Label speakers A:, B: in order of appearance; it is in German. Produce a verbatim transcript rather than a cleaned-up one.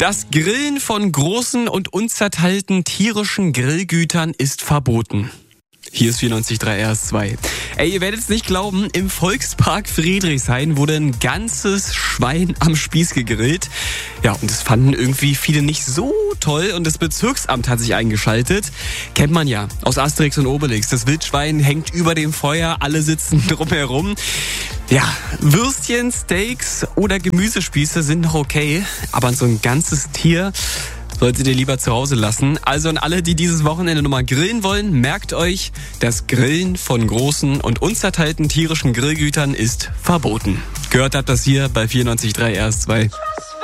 A: Das Grillen von großen und unzerteilten tierischen Grillgütern ist verboten. Hier ist vierundneunzig Komma drei R S zwei. Ey, ihr werdet es nicht glauben, im Volkspark Friedrichshain wurde ein ganzes Schwein am Spieß gegrillt. Ja, und das fanden irgendwie viele nicht so toll und das Bezirksamt hat sich eingeschaltet. Kennt man ja aus Asterix und Obelix. Das Wildschwein hängt über dem Feuer, alle sitzen drumherum. Ja, Würstchen, Steaks oder Gemüsespieße sind noch okay, aber so ein ganzes Tier solltet ihr lieber zu Hause lassen. Also an alle, die dieses Wochenende nochmal grillen wollen, merkt euch, das Grillen von großen und unzerteilten tierischen Grillgütern ist verboten. Gehört habt das hier bei vierundneunzig Komma drei R S zwei.